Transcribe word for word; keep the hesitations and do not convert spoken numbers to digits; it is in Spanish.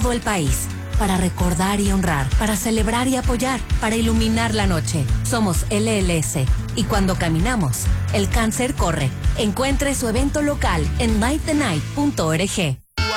todo el país. Para recordar y honrar, para celebrar y apoyar, para iluminar la noche. Somos L L S. Y cuando caminamos, el cáncer corre. Encuentre su evento local en night the night punto org.